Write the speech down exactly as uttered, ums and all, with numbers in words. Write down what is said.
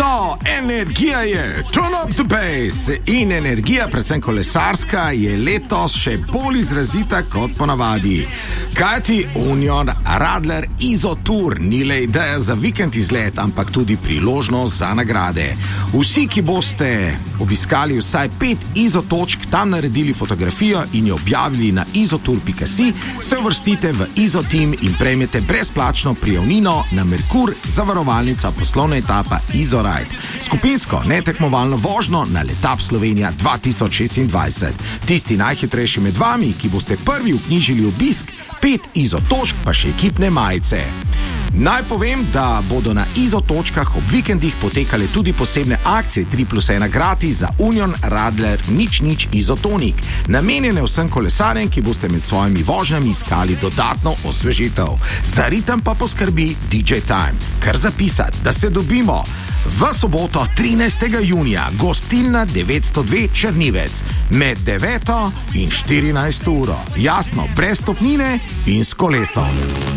So, energija je, turn up the bass. In energija, predvsem kolesarska, je letos še bolj izrazita kot ponavadi. Kajti Union Radler Izotour ni le ideja za vikend izlet, ampak tudi priložnost za nagrade. Vsi, ki boste obiskali vsaj pet izotočk, tam naredili fotografijo in jo objavili na izotour pika si, se uvrstite v Izoteam in prejmete brezplačno prijavnino na Merkur, zavarovalnica poslovna etapa Izoride. Skupinsko netekmovalno vožnjo na Letap Slovenija dva tisoč šestindvajset. Tisti najhitrejši med vami, ki boste prvi vknjižili obisk, pet izotočk pa še ekipne majice. Naj povem, da bodo na izotočkah ob vikendih potekale tudi posebne akcije tri plus ena gratis za Union Radler nič nič izotonik, namenjene vsem kolesarjem, ki boste med svojimi vožnjami iskali dodatno osvežitev. Za ritem pa poskrbi D J Time. Kar zapisati, da se dobimo v soboto trinajstega junija, gostilna devetsto dve Črnivec, med deveto in štirinajsto uro. Jasno, brez stopnine in s kolesom.